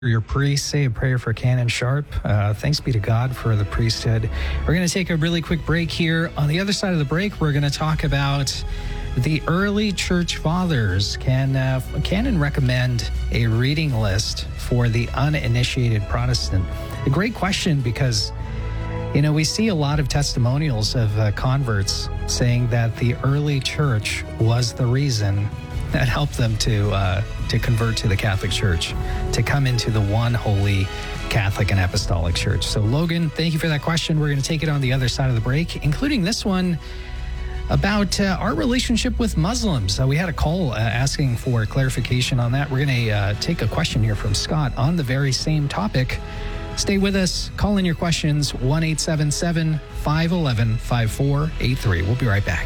Your priest, say a prayer for Canon Sharp. Thanks be to God for the priesthood. We're going to take a really quick break here. On the other side of the break, we're going to talk about the early church fathers. Can Canon recommend a reading list for the uninitiated Protestant? A great question, because we see a lot of testimonials of converts saying that the early church was the reason that helped them to convert to the Catholic Church, to come into the one holy Catholic and Apostolic Church. So, Logan, thank you for that question. We're going to take it on the other side of the break, including this one about our relationship with Muslims. We had a call asking for clarification on that. We're going to take a question here from Scott on the very same topic. Stay with us. Call in your questions, 1-877-511-5483. We'll be right back.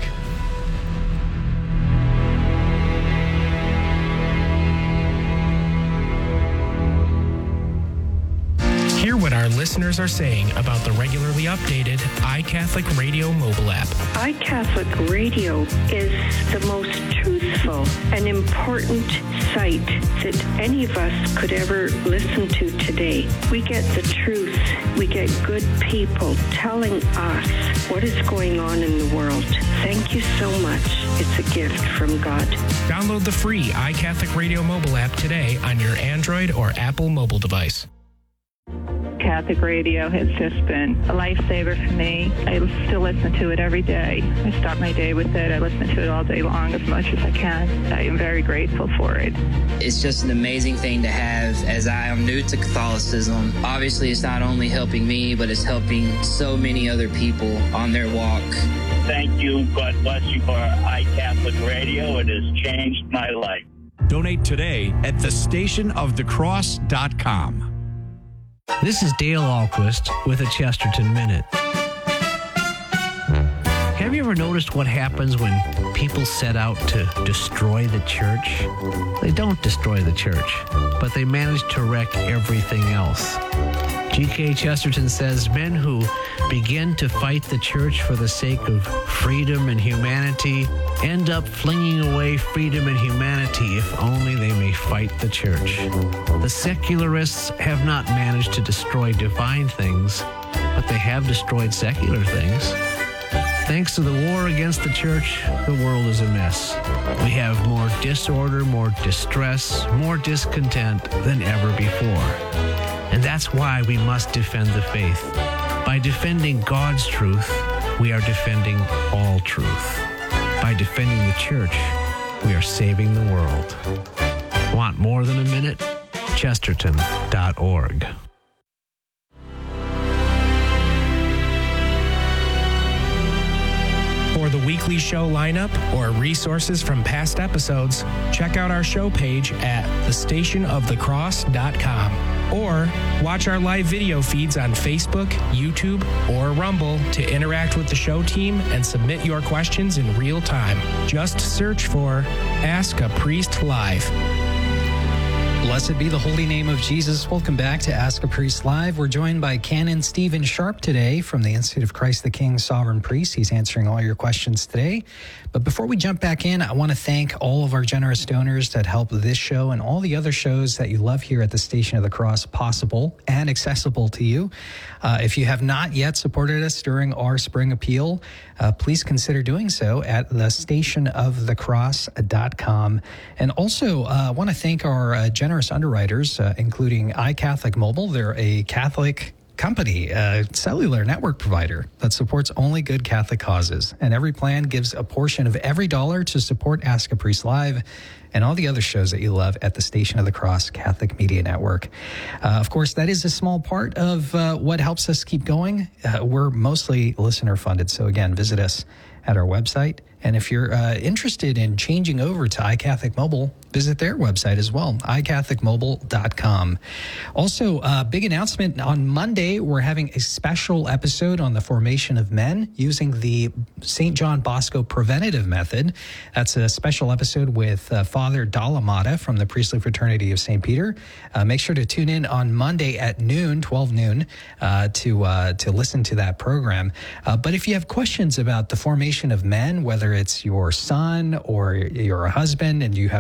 Hear what our listeners are saying about the regularly updated iCatholic Radio mobile app. iCatholic Radio is the most truthful and important site that any of us could ever listen to today. We get the truth. We get good people telling us what is going on in the world. Thank you so much. It's a gift from God. Download the free iCatholic Radio mobile app today on your Android or Apple mobile device. Catholic radio has just been a lifesaver for me. I still listen to it every day. I start my day with it. I listen to it all day long as much as I can. I am very grateful for it. It's just an amazing thing to have, as I am new to Catholicism. Obviously, it's not only helping me, but it's helping so many other people on their walk. Thank you. God bless you for iCatholic Radio. It has changed my life. Donate today at thestationofthecross.com. This is Dale Ahlquist with a Chesterton Minute. Have you ever noticed what happens when people set out to destroy the church? They don't destroy the church, but they manage to wreck everything else. G.K. Chesterton says men who begin to fight the church for the sake of freedom and humanity end up flinging away freedom and humanity if only they may fight the church. The secularists have not managed to destroy divine things, but they have destroyed secular things. Thanks to the war against the church, the world is a mess. We have more disorder, more distress, more discontent than ever before. And that's why we must defend the faith. By defending God's truth, we are defending all truth. By defending the church, we are saving the world. Want more than a minute? Chesterton.org. For the weekly show lineup or resources from past episodes, check out our show page at thestationofthecross.com. Or watch our live video feeds on Facebook, YouTube, or Rumble to interact with the show team and submit your questions in real time. Just search for Ask a Priest Live. Blessed be the holy name of Jesus. Welcome back to Ask a Priest Live. We're joined by Canon Stephen Sharp today from the Institute of Christ the King, Sovereign Priest. He's answering all your questions today. But before we jump back in, I want to thank all of our generous donors that help this show and all the other shows that you love here at the Station of the Cross possible and accessible to you. If you have not yet supported us during our spring appeal, please consider doing so at thestationofthecross.com. And also, I want to thank our generous underwriters, including iCatholic Mobile. They're a Catholic company, a cellular network provider that supports only good Catholic causes. And every plan gives a portion of every dollar to support Ask a Priest Live and all the other shows that you love at the Station of the Cross Catholic Media Network. Of course, that is a small part of what helps us keep going. We're mostly listener funded. So again, visit us at our website. And if you're interested in changing over to iCatholic Mobile, visit their website as well, iCatholicMobile.com. Also, big announcement. On Monday, we're having a special episode on the formation of men using the St. John Bosco preventative method. That's a special episode with Father Dalamata from the Priestly Fraternity of St. Peter. Make sure to tune in on Monday at noon, 12 noon, to listen to that program. But if you have questions about the formation of men, whether it's your son or your husband, and you have questions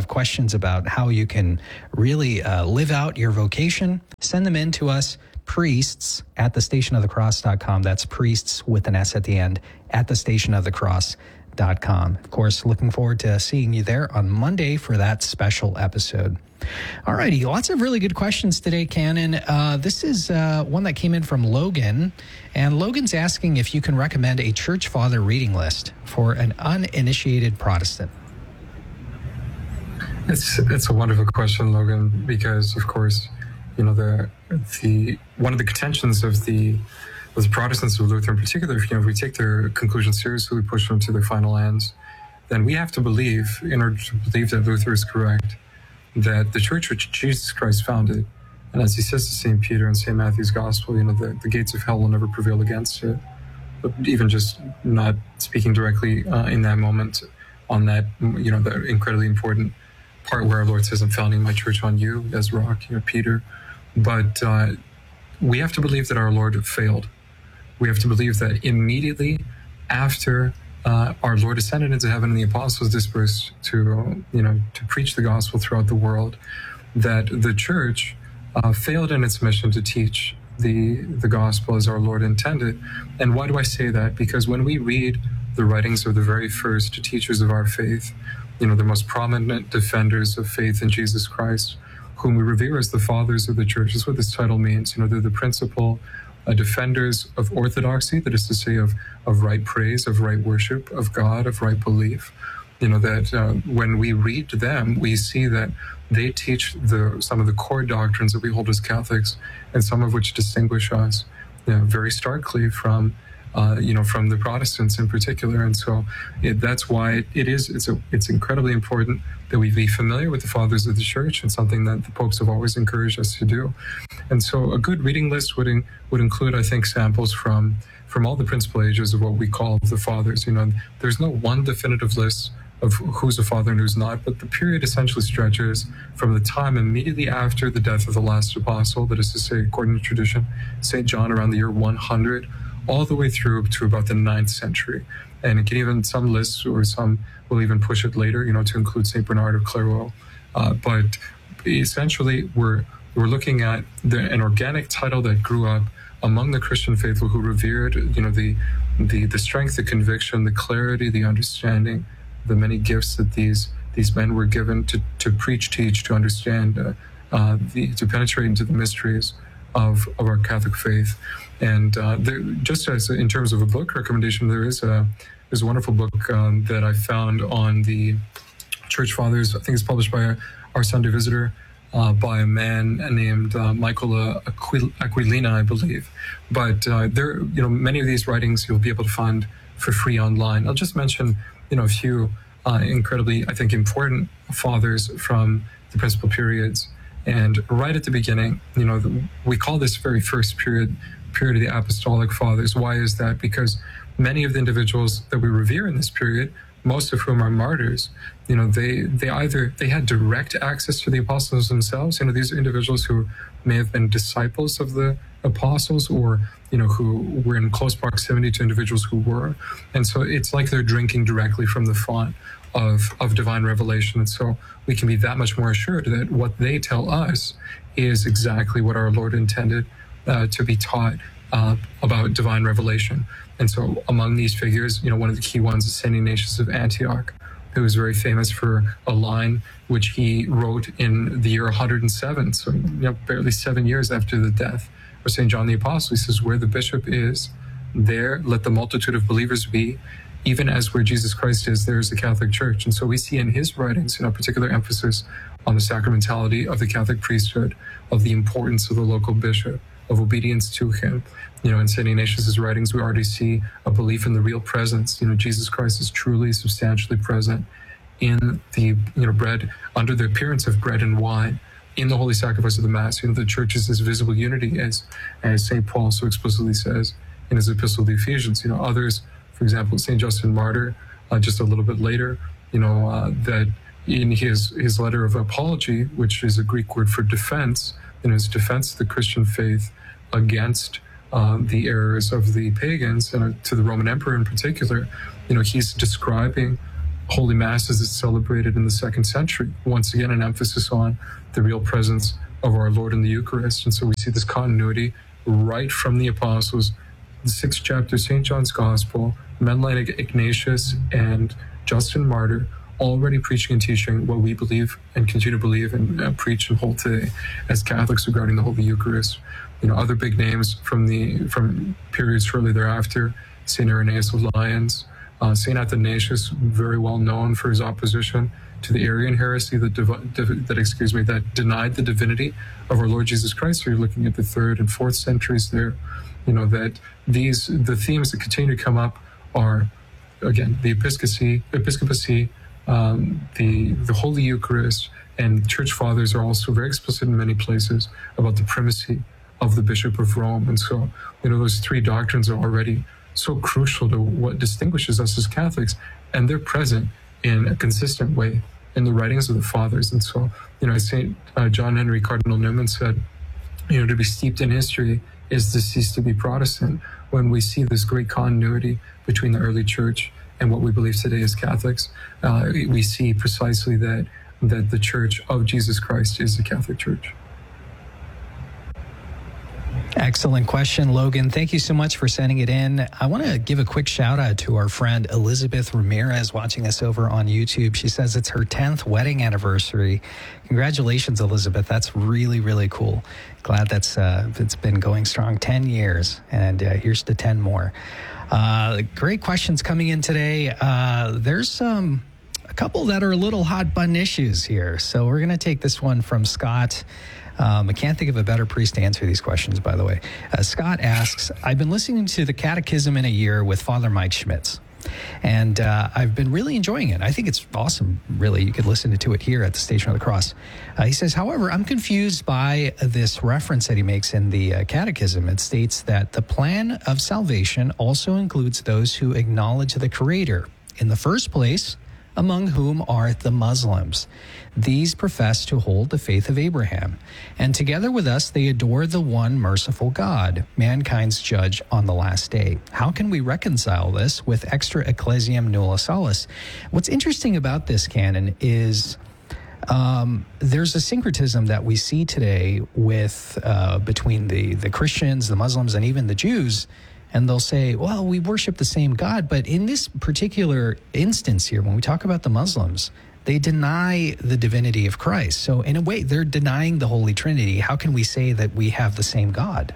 questions about how you can really live out your vocation, send them in to us, priests at thestationofthecross.com. That's priests with an S at the end, at thestationofthecross.com. Of course, looking forward to seeing you there on Monday for that special episode. All righty, lots of really good questions today, Canon. This is one that came in from Logan, and Logan's asking if you can recommend a church father reading list for an uninitiated Protestant. It's a wonderful question, Logan, because of course, you know, the one of the contentions of the Protestants of Luther in particular, you know, if we take their conclusions seriously, we push them to their final ends, then we have to believe, in order to believe that Luther is correct, that the church which Jesus Christ founded, and as he says to St. Peter in St. Matthew's Gospel, you know, the gates of hell will never prevail against it. But even just not speaking directly in that moment on that, you know, the incredibly important part where our Lord says, I'm founding my church on you as rock, you know, Peter. But we have to believe that our Lord failed. We have to believe that immediately after our Lord ascended into heaven and the apostles dispersed to preach the gospel throughout the world, that the church failed in its mission to teach the gospel as our Lord intended. And why do I say that? Because when we read the writings of the very first teachers of our faith, you know, the most prominent defenders of faith in Jesus Christ, whom we revere as the fathers of the church, is what this title means. You know, they're the principal defenders of orthodoxy, that is to say, of right praise, of right worship, of God, of right belief. You know, that when we read them, we see that they teach some of the core doctrines that we hold as Catholics, and some of which distinguish us, you know, very starkly from the Protestants in particular. And so that's why it's incredibly important that we be familiar with the fathers of the church, and something that the popes have always encouraged us to do. And so a good reading list would include, I think, samples from all the principal ages of what we call the fathers. You know, there's no one definitive list of who's a father and who's not, but the period essentially stretches from the time immediately after the death of the last apostle, that is to say, according to tradition, St. John around the year 100, all the way through to about the 9th century. And it can even, some lists or some will even push it later, you know, to include St. Bernard of Clairvaux. But essentially, we're looking at an organic title that grew up among the Christian faithful, who revered, you know, the strength, the conviction, the clarity, the understanding, the many gifts that these men were given to preach, teach, to understand, to penetrate into the mysteries of our Catholic faith. And just as in terms of a book recommendation, there's a wonderful book that I found on the Church Fathers. I think it's published by Our Sunday Visitor, by a man named Michael Aquilina, I believe. But many of these writings you'll be able to find for free online. I'll just mention, you know, a few incredibly, I think, important fathers from the principal periods. And right at the beginning, you know, we call this very first period of the Apostolic Fathers. Why is that? Because many of the individuals that we revere in this period, most of whom are martyrs, you know, they had direct access to the apostles themselves. You know, these are individuals who may have been disciples of the apostles, or, you know, who were in close proximity to individuals who were. And so it's like they're drinking directly from the font of divine revelation. And so we can be that much more assured that what they tell us is exactly what our Lord intended to be taught about divine revelation. And so among these figures, you know, one of the key ones is St. Ignatius of Antioch, who is very famous for a line which he wrote in the year 107, so, you know, barely 7 years after the death of St. John the Apostle. He says, where the bishop is, there let the multitude of believers be. Even as where Jesus Christ is, there is the Catholic Church. And so we see in his writings, you know, particular emphasis on the sacramentality of the Catholic priesthood, of the importance of the local bishop, of obedience to him. You know, in St. Ignatius's writings, we already see a belief in the real presence. You know, Jesus Christ is truly, substantially present in the, you know, bread, under the appearance of bread and wine, in the holy sacrifice of the Mass. You know, the church is this visible unity, as St. Paul so explicitly says in his epistle to the Ephesians. You know, others, for example, St. Justin Martyr, just a little bit later, you know, that in his letter of apology, which is a Greek word for defense, in his defense of the Christian faith against the errors of the pagans, and to the Roman emperor in particular, you know, he's describing Holy Masses is celebrated in the 2nd century. Once again, an emphasis on the real presence of our Lord in the Eucharist. And so we see this continuity right from the Apostles, the 6th chapter, St. John's Gospel, men like Ignatius and Justin Martyr, already preaching and teaching what we believe and continue to believe and preach and hold today as Catholics regarding the Holy Eucharist. Other big names from periods shortly thereafter, St. Irenaeus of Lyons, St. Athanasius, very well known for his opposition to the Arian heresy that denied the divinity of our Lord Jesus Christ. So you're looking at the 3rd and 4th centuries there. That the themes that continue to come up are, again, the episcopacy, the Holy Eucharist, and Church Fathers are also very explicit in many places about the primacy of the Bishop of Rome. And so, those 3 doctrines are already so crucial to what distinguishes us as Catholics, and they're present in a consistent way in the writings of the Fathers. And so, St. John Henry Cardinal Newman said, to be steeped in history is to cease to be Protestant. When we see this great continuity between the early Church and what we believe today as Catholics, we see precisely that the Church of Jesus Christ is the Catholic Church. Excellent question, Logan. Thank you so much for sending it in. I want to give a quick shout out to our friend Elizabeth Ramirez watching us over on YouTube. She says it's her 10th wedding anniversary. Congratulations, Elizabeth. That's really, really cool. Glad it's been going strong 10 years, and here's to 10 more. Great questions coming in today. There's a couple that are a little hot button issues here. So we're going to take this one from Scott. I can't think of a better priest to answer these questions, by the way. Scott asks, I've been listening to the Catechism in a Year with Father Mike Schmitz, and I've been really enjoying it. I think it's awesome, really. You could listen to it here at the Station of the Cross. He says, however, I'm confused by this reference that he makes in the Catechism. It states that the plan of salvation also includes those who acknowledge the Creator. In the first place, among whom are the Muslims. These profess to hold the faith of Abraham, and together with us they adore the one merciful God, mankind's judge on the last day. How can we reconcile this with extra ecclesiam nulla salus? What's interesting about this canon is there's a syncretism that we see today with between the Christians, the Muslims, and even the Jews. And they'll say, well, we worship the same God. But in this particular instance here, when we talk about the Muslims, they deny the divinity of Christ. So in a way, they're denying the Holy Trinity. How can we say that we have the same God?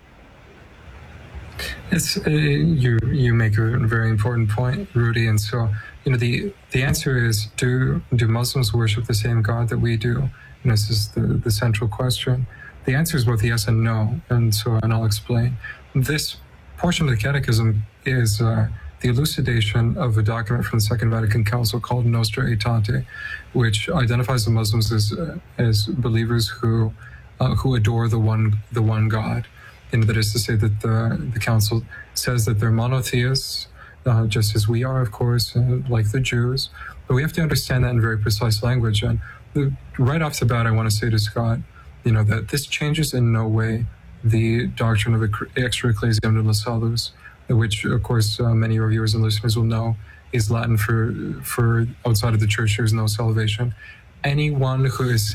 You make a very important point, Rudy. And so, the answer is, do Muslims worship the same God that we do? And this is the central question. The answer is both yes and no. And I'll explain. This portion of the Catechism is the elucidation of a document from the Second Vatican Council called Nostra Aetate, which identifies the Muslims as believers who adore the one God. And that is to say that the Council says that they're monotheists, just as we are, of course, like the Jews. But we have to understand that in very precise language. And right off the bat, I want to say to Scott, that this changes in no way the doctrine of extra ecclesiam nulla salus, which, of course, many of our viewers and listeners will know is Latin for outside of the church, there is no salvation. Anyone who is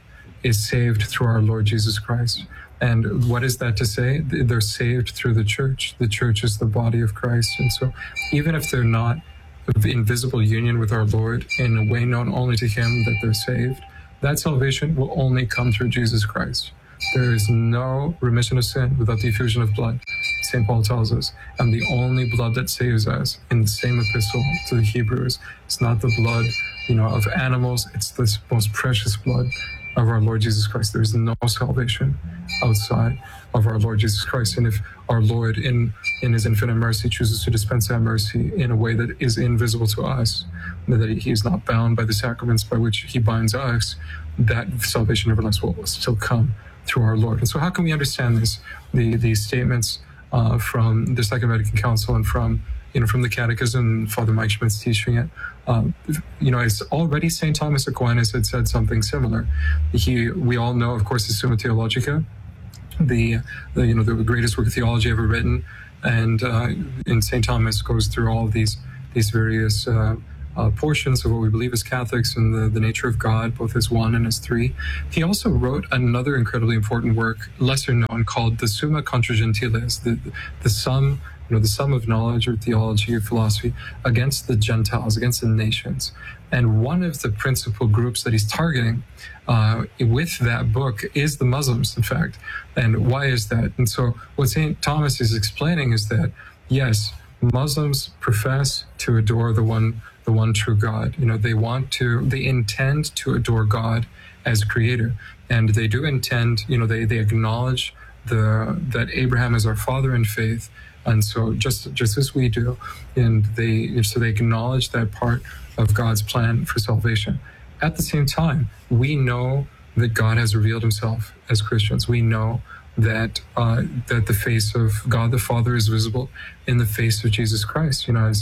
saved through our Lord Jesus Christ. And what is that to say? They're saved through the church. The church is the body of Christ. And so even if they're not in visible union with our Lord in a way known only to him that they're saved, that salvation will only come through Jesus Christ. There is no remission of sin without the effusion of blood, St. Paul tells us. And the only blood that saves us in the same epistle to the Hebrews, it's not the blood, of animals. It's the most precious blood of our Lord Jesus Christ. There is no salvation outside of our Lord Jesus Christ. And if our Lord, in his infinite mercy, chooses to dispense that mercy in a way that is invisible to us, that he is not bound by the sacraments by which he binds us, that salvation everlasting will still come through our Lord. And so how can we understand this? These statements from the Second Vatican Council and from the Catechism, Father Mike Schmitz teaching it. It's already St. Thomas Aquinas had said something similar. We all know, of course, the Summa Theologica, the greatest work of theology ever written, and St. Thomas goes through all of these various portions of what we believe as Catholics and the nature of God, both as one and as three. He also wrote another incredibly important work, lesser known, called the Summa Contra Gentiles, the sum, the sum of knowledge or theology or philosophy against the Gentiles, against the nations. And one of the principal groups that he's targeting with that book is the Muslims, in fact. And why is that? And so what St. Thomas is explaining is that, yes, Muslims profess to adore the one true God. They intend to adore God as creator. And they do intend, they acknowledge that Abraham is our father in faith. And so just as we do, and they acknowledge that part of God's plan for salvation. At the same time, we know that God has revealed himself as Christians. We know that the face of God the Father is visible in the face of Jesus Christ. As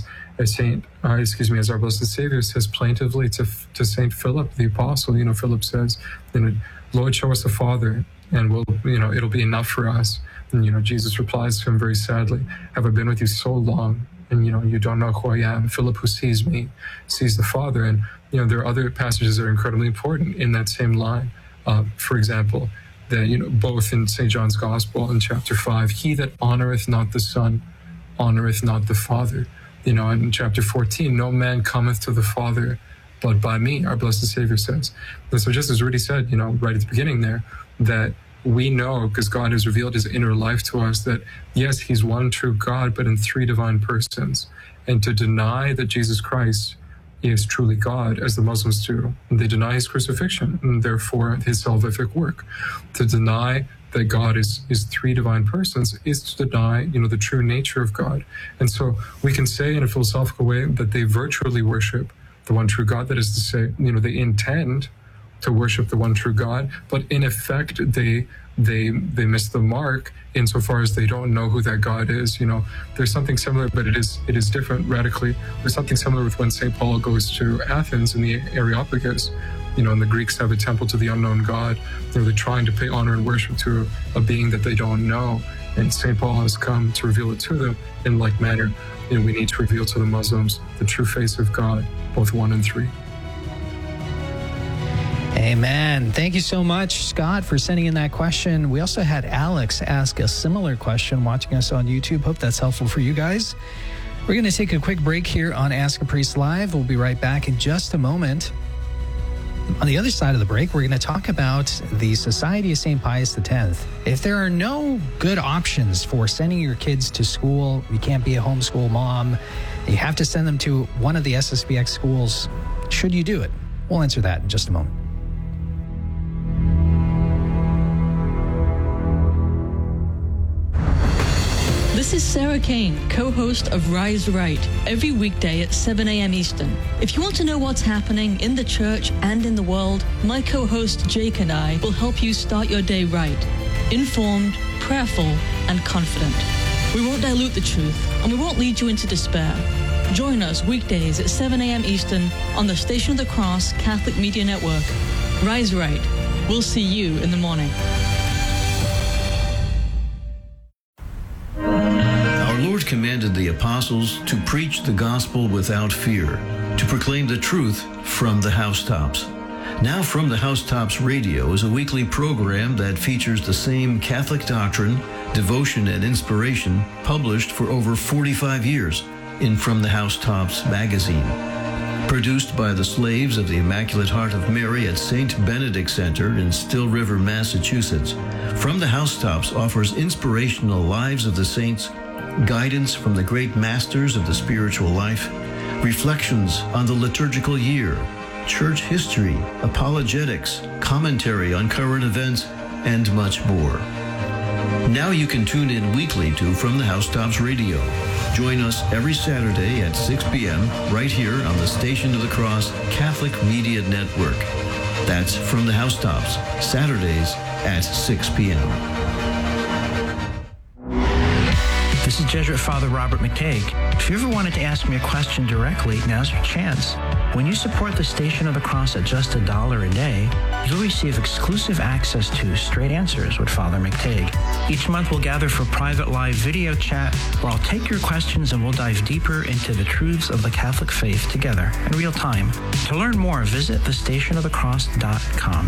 our blessed Savior says plaintively to Saint Philip the Apostle. Philip says, "Lord, show us the Father, and it'll be enough for us." And Jesus replies to him very sadly, "Have I been with you so long, and you don't know who I am? Philip, who sees me, sees the Father." And there are other passages that are incredibly important in that same line. For example, that both in St. John's Gospel in chapter 5, "He that honoreth not the Son, honoreth not the Father." And in chapter 14, "No man cometh to the Father but by me," our blessed Savior says. And so just as Rudy said, right at the beginning there, that we know, because God has revealed his inner life to us, that yes, he's one true God, but in three divine persons. And to deny that Jesus Christ is truly God, as the Muslims do, they deny his crucifixion and therefore his salvific work. To deny that God is three divine persons is to deny, the true nature of God. And so we can say in a philosophical way that they virtually worship the one true God. That is to say, they intend to worship the one true God, but in effect they miss the mark insofar as they don't know who that God is. There's something similar, but it is different radically. There's something similar with when St. Paul goes to Athens in the Areopagus, and the Greeks have a temple to the unknown God. They're trying to pay honor and worship to a being that they don't know, and St. Paul has come to reveal it to them in like manner. We need to reveal to the Muslims the true face of God, both one and three. Amen. Thank you so much, Scott, for sending in that question. We also had Alex ask a similar question watching us on YouTube. Hope that's helpful for you guys. We're going to take a quick break here on Ask a Priest Live. We'll be right back in just a moment. On the other side of the break, we're going to talk about the Society of St. Pius X. If there are no good options for sending your kids to school, you can't be a homeschool mom, you have to send them to one of the SSPX schools, should you do it? We'll answer that in just a moment. This is Sarah Kane, co-host of Rise Right, every weekday at 7 a.m. Eastern. If you want to know what's happening in the church and in the world, my co-host Jake and I will help you start your day right, informed, prayerful, and confident. We won't dilute the truth, and we won't lead you into despair. Join us weekdays at 7 a.m. Eastern on the Station of the Cross Catholic Media Network. Rise Right. We'll see you in the morning. Lord commanded the apostles to preach the gospel without fear, to proclaim the truth from the housetops. Now From the Housetops Radio is a weekly program that features the same Catholic doctrine, devotion, and inspiration published for over 45 years in From the Housetops magazine. Produced by the slaves of the Immaculate Heart of Mary at St. Benedict Center in Still River, Massachusetts, From the Housetops offers inspirational lives of the saints, guidance from the great masters of the spiritual life, reflections on the liturgical year, church history, apologetics, commentary on current events, and much more. Now you can tune in weekly to From the Housetops Radio. Join us every Saturday at 6 p.m. right here on the Station of the Cross Catholic Media Network. That's From the Housetops, Saturdays at 6 p.m. This is is Jesuit Father Robert McTague. If you ever wanted to ask me a question directly, now's your chance. When you support the Station of the Cross at just $1 a day, you'll receive exclusive access to Straight Answers with Father McTague. Each month we'll gather for private live video chat where I'll take your questions and we'll dive deeper into the truths of the Catholic faith together in real time. To learn more, visit thestationofthecross.com.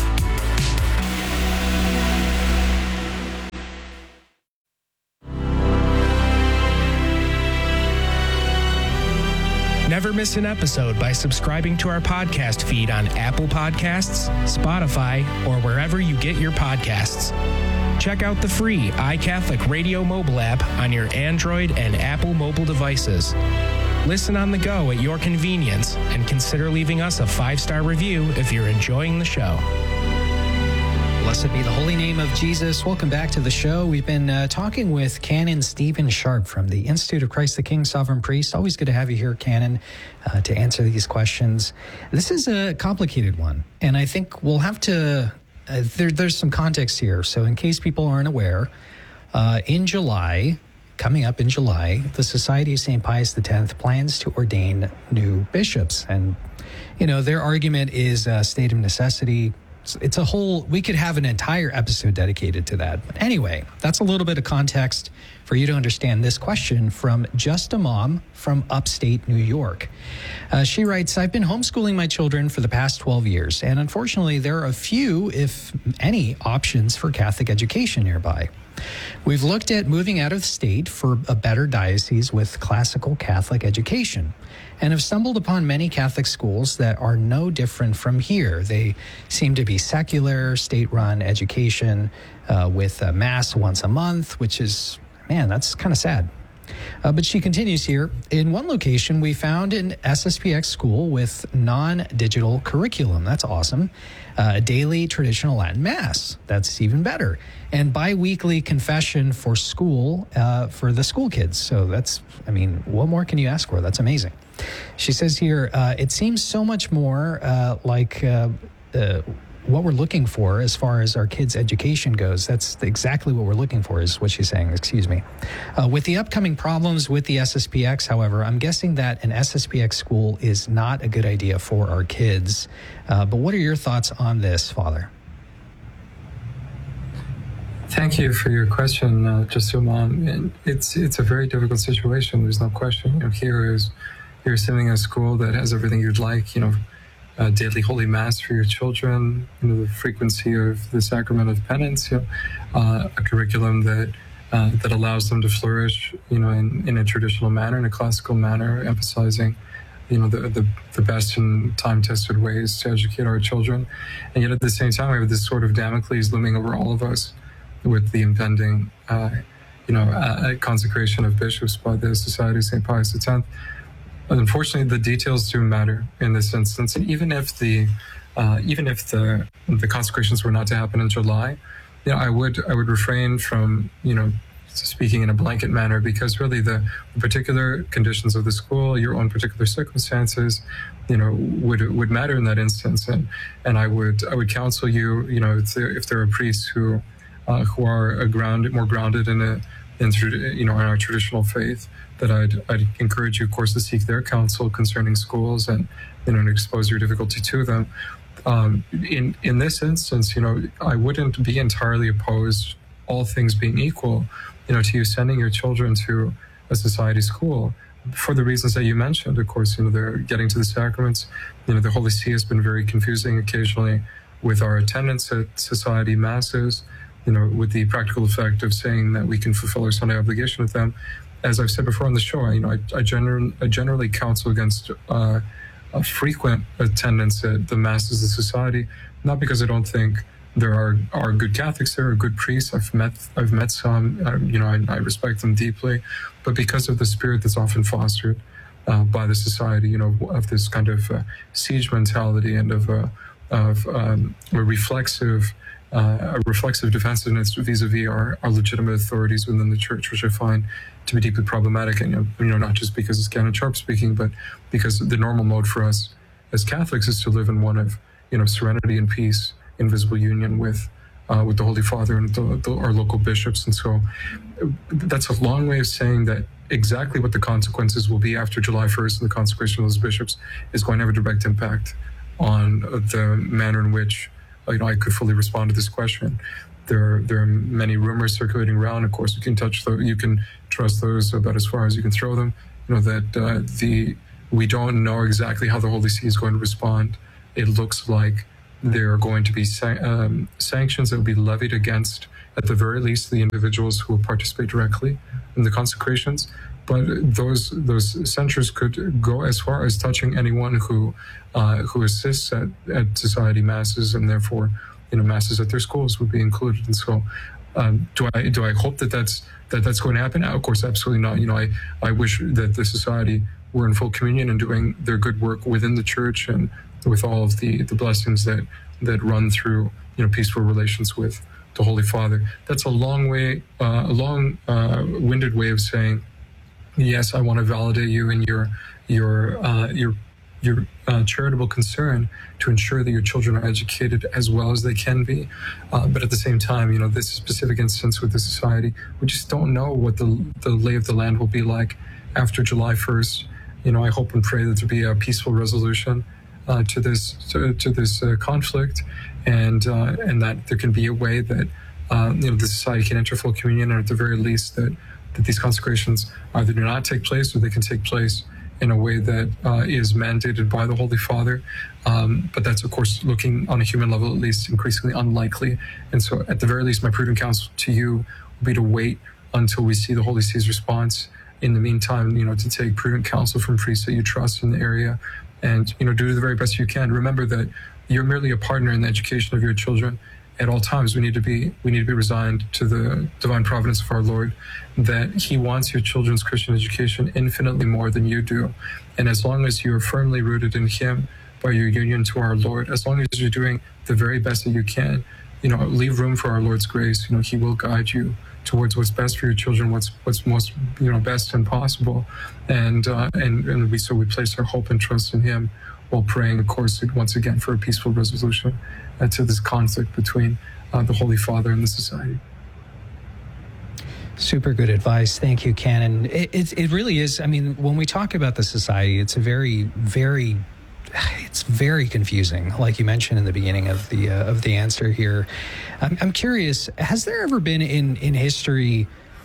Never miss an episode by subscribing to our podcast feed on Apple Podcasts, Spotify, or wherever you get your podcasts. Check out the free iCatholic Radio mobile app on your Android and Apple mobile devices. Listen on the go at your convenience and consider leaving us a 5-star review if you're enjoying the show. Blessed be the holy name of Jesus. Welcome back to the show. We've been talking with Canon Stephen Sharp from the Institute of Christ the King, Sovereign Priest. Always good to have you here, Canon, to answer these questions. This is a complicated one, and I think we'll have to, there's some context here. So in case people aren't aware, coming up in July, the Society of St. Pius X plans to ordain new bishops. And, you know, their argument is a state of necessity. It's a whole, we could have an entire episode dedicated to that. But anyway, that's a little bit of context for you to understand this question from Just a Mom from upstate New York. She writes, I've been homeschooling my children for the past 12 years, and unfortunately there are a few, if any, options for Catholic education nearby. We've looked at moving out of the state for a better diocese with classical Catholic education, and have stumbled upon many Catholic schools that are no different from here. They seem to be secular, state-run education with a Mass once a month, which is, man, that's kind of sad. But she continues here, in one location, we found an SSPX school with non-digital curriculum. That's awesome. A daily traditional Latin Mass. That's even better. And bi-weekly confession for school, for the school kids. So that's, I mean, what more can you ask for? That's amazing. She says here, it seems so much more like what we're looking for as far as our kids' education goes. That's exactly what we're looking for, is what she's saying, excuse me. With the upcoming problems with the SSPX, however, I'm guessing that an SSPX school is not a good idea for our kids. But what are your thoughts on this, Father? Thank you for your question, Just a Mom. And it's a very difficult situation. There's no question. You know, you're sitting in a school that has everything you'd like, you know, daily Holy Mass for your children, you know, the frequency of the Sacrament of Penance, you know, a curriculum that allows them to flourish, you know, in a traditional manner, in a classical manner, emphasizing, you know, the best and time-tested ways to educate our children. And yet at the same time, we have this sort of Damocles looming over all of us with the impending, consecration of bishops by the Society of St. Pius X. Unfortunately, the details do matter in this instance. And even if the consecrations were not to happen in July, you know, I would refrain from, you know, speaking in a blanket manner, because really the particular conditions of the school, your own particular circumstances, you know, would matter in that instance. And I would counsel you, you know, if there are priests who are more grounded in our traditional faith, that I'd encourage you, of course, to seek their counsel concerning schools and, you know, and expose your difficulty to them. In this instance, you know, I wouldn't be entirely opposed, all things being equal, you know, to you sending your children to a society school for the reasons that you mentioned. Of course, you know, they're getting to the sacraments. You know, the Holy See has been very confusing occasionally with our attendance at society masses, you know, with the practical effect of saying that we can fulfill our Sunday obligation with them. As I've said before on the show, you know, I generally counsel against a frequent attendance at the masses of society, not because I don't think there are good Catholics there, or good priests. I've met some, you know, I respect them deeply, but because of the spirit that's often fostered by the society, you know, of this kind of siege mentality and of a reflexive defensiveness vis-a-vis our legitimate authorities within the Church, which I find to be deeply problematic. And, you know, not just because it's Canon Sharp speaking, but because the normal mode for us as Catholics is to live in one of, you know, serenity and peace, invisible union with the Holy Father and our local bishops. And so that's a long way of saying that exactly what the consequences will be after July 1st and the consecration of those bishops is going to have a direct impact on the manner in which I could fully respond to this question. There are many rumors circulating around. Of course, you can trust those about as far as you can throw them. That we don't know exactly how the Holy See is going to respond. It looks like there are going to be sanctions that will be levied against, at the very least, the individuals who will participate directly in the consecrations. But those censures could go as far as touching anyone who assists at society masses, and therefore, masses at their schools would be included. And so, do I hope that's going to happen? Of course, absolutely not. I wish that the society were in full communion and doing their good work within the church and with all of the blessings that run through peaceful relations with the Holy Father. That's a long-winded way of saying, yes, I want to validate you in your charitable concern to ensure that your children are educated as well as they can be. But at the same time, this specific instance with the society, we just don't know what the lay of the land will be like after July 1st. I hope and pray that there be a peaceful resolution to this conflict, and that there can be a way that the society can enter full communion, and at the very least that these consecrations either do not take place or they can take place in a way that is mandated by the Holy Father. But that's, of course, looking on a human level, at least, increasingly unlikely. And so, at the very least, my prudent counsel to you will be to wait until we see the Holy See's response. In the meantime, to take prudent counsel from priests that you trust in the area, and do the very best you can. Remember that you're merely a partner in the education of your children. At all times, we need to be resigned to the divine providence of our Lord, that He wants your children's Christian education infinitely more than you do. And as long as you are firmly rooted in Him by your union to our Lord, as long as you're doing the very best that you can, leave room for our Lord's grace. He will guide you towards what's best for your children, what's most best and possible, and we place our hope and trust in Him, while praying, of course, once again for a peaceful resolution to this conflict between the Holy Father and the society. Super good advice. Thank you, Canon. It really is. I mean, when we talk about the society, it's it's very confusing, like you mentioned in the beginning of the answer here. I'm curious, has there ever been in history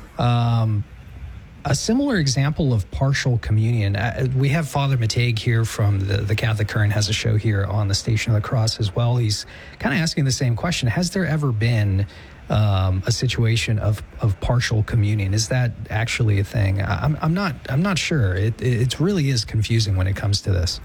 a similar example of partial communion? We have Father Matej here from the Catholic Current, has a show here on the Station of the Cross as well. He's kind of asking the same question. Has there ever been a situation of partial communion? Is that actually a thing? I'm not sure. It really is confusing when it comes to this.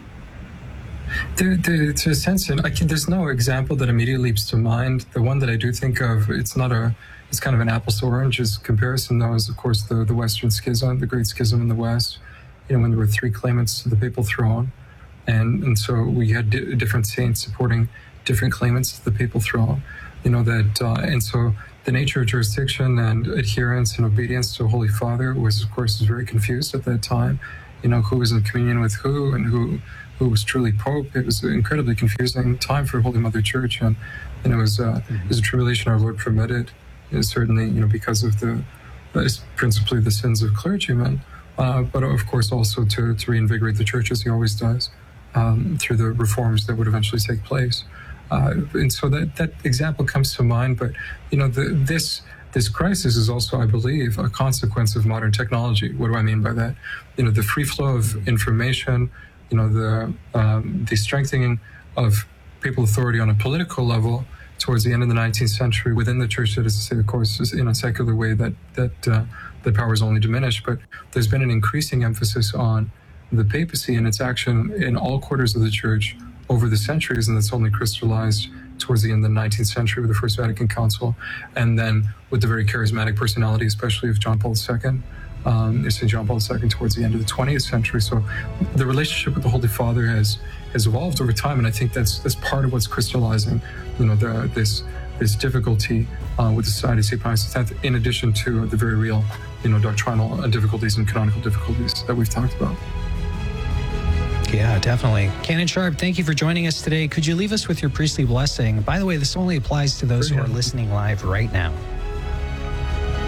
To a sense, there's no example that immediately leaps to mind. The one that I do think of, it's kind of an apples to oranges comparison, though, is of course the Western Schism, the Great Schism in the West. When there were three claimants to the papal throne, and so we had different saints supporting different claimants to the papal throne. And so the nature of jurisdiction and adherence and obedience to Holy Father was, of course, very confused at that time. Who was in communion with who, and who was truly Pope. It was an incredibly confusing time for Holy Mother Church, and it was a tribulation our Lord permitted, certainly, because of principally the sins of clergymen, but of course also to reinvigorate the Church, as He always does, through the reforms that would eventually take place. And so that example comes to mind, but this crisis is also, I believe, a consequence of modern technology. What do I mean by that? The free flow of information, the strengthening of papal authority on a political level towards the end of the 19th century within the Church, that is to say, of course, is in a secular way that the power is only diminished. But there's been an increasing emphasis on the papacy and its action in all quarters of the Church over the centuries, and that's only crystallized towards the end of the 19th century with the First Vatican Council, and then with the very charismatic personality, especially of John Paul II, St. John Paul II, towards the end of the 20th century. So the relationship with the Holy Father has evolved over time, and I think that's part of what's crystallizing, this difficulty with the Society of St. Pius X, in addition to the very real, doctrinal difficulties and canonical difficulties that we've talked about. Yeah, definitely. Canon Sharp, thank you for joining us today. Could you leave us with your priestly blessing? By the way, this only applies to those who are listening live right now.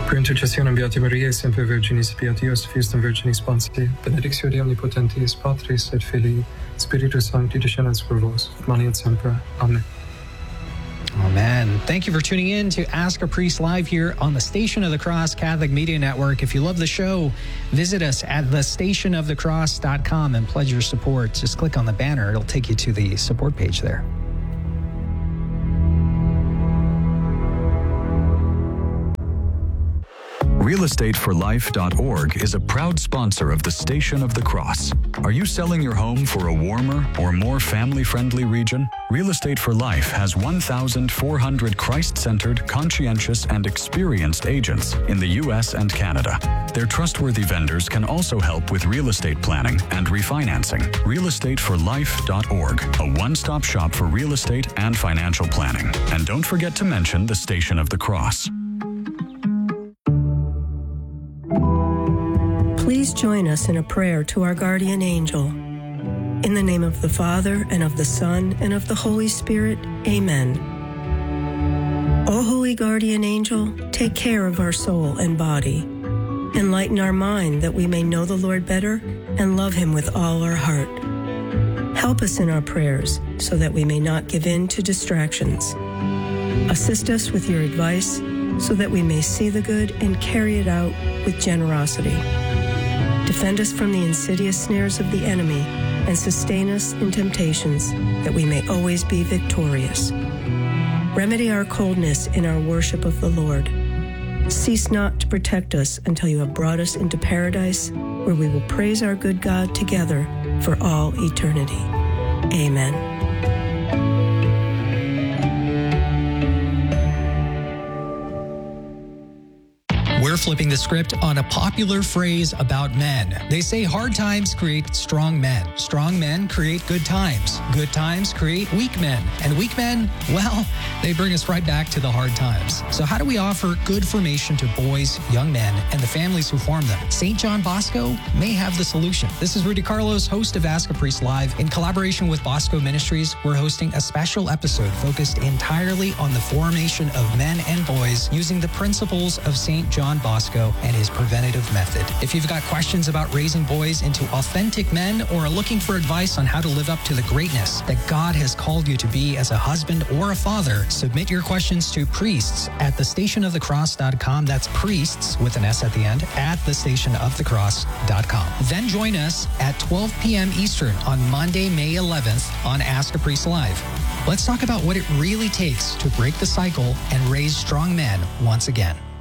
Per intercessionem Beati Mariae, semper Virginis, Beatius, Fiustem Virginis Sponsi, benedictio Dei Omnipotentis, Patris et Filii, Spiritus Sancti, descendens per vos, et mani et semper. Amen. Amen. Thank you for tuning in to Ask a Priest Live here on the Station of the Cross Catholic Media Network. If you love the show, visit us at thestationofthecross.com and pledge your support. Just click on the banner. It'll take you to the support page there. RealEstateForLife.org is a proud sponsor of the Station of the Cross. Are you selling your home for a warmer or more family-friendly region? Real Estate for Life has 1,400 Christ-centered, conscientious, and experienced agents in the U.S. and Canada. Their trustworthy vendors can also help with real estate planning and refinancing. RealEstateForLife.org, a one-stop shop for real estate and financial planning. And don't forget to mention the Station of the Cross. Please join us in a prayer to our guardian angel. In the name of the Father, and of the Son, and of the Holy Spirit, amen. O holy guardian angel, take care of our soul and body. Enlighten our mind that we may know the Lord better and love him with all our heart. Help us in our prayers so that we may not give in to distractions. Assist us with your advice so that we may see the good and carry it out with generosity. Defend us from the insidious snares of the enemy and sustain us in temptations that we may always be victorious. Remedy our coldness in our worship of the Lord. Cease not to protect us until you have brought us into paradise, where we will praise our good God together for all eternity. Amen. We're flipping the script on a popular phrase about men. They say hard times create strong men. Strong men create good times. Good times create weak men. And weak men, well, they bring us right back to the hard times. So how do we offer good formation to boys, young men, and the families who form them? St. John Bosco may have the solution. This is Rudy Carlos, host of Ask a Priest Live. In collaboration with Bosco Ministries, we're hosting a special episode focused entirely on the formation of men and boys using the principles of St. John Bosco and his preventative method. If you've got questions about raising boys into authentic men or are looking for advice on how to live up to the greatness that God has called you to be as a husband or a father, submit your questions to priests at thestationofthecross.com. That's priests with an S at the end at thestationofthecross.com. Then join us at 12 p.m. Eastern on Monday, May 11th on Ask a Priest Live. Let's talk about what it really takes to break the cycle and raise strong men once again.